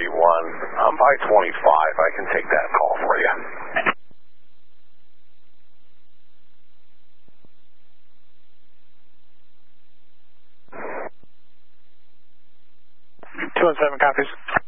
I'm by 25. I can take that call for you. 217 copies.